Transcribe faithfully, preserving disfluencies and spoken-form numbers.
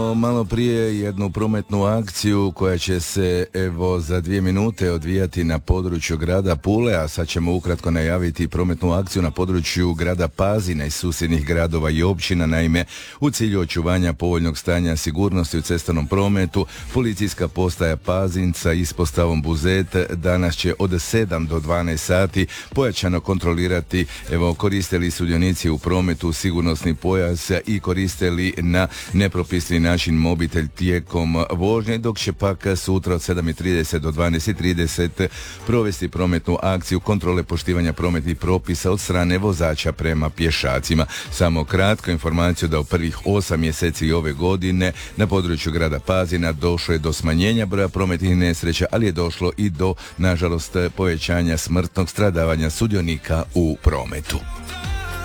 Malo prije jednu prometnu akciju koja će se evo za dvije minute odvijati na području grada Pule, a sad ćemo ukratko najaviti prometnu akciju na području grada Pazina i susjednih gradova i općina. Naime, u cilju očuvanja povoljnog stanja sigurnosti u cestovnom prometu, policijska postaja Pazinca ispostavom Buzet danas će od sedam do dvanaest sati pojačano kontrolirati evo koriste li sudionici u prometu sigurnosni pojas i koriste li na nepropisni način mobitel tijekom vožnje, dok će pak sutra od sedam i trideset do dvanaest i trideset provesti prometnu akciju kontrole poštivanja prometnih propisa od strane vozača prema pješacima. Samo kratko informaciju da u prvih osam mjeseci ove godine na području grada Pazina došlo je do smanjenja broja prometnih nesreća, ali je došlo i do, nažalost, povećanja smrtnog stradavanja sudionika u prometu.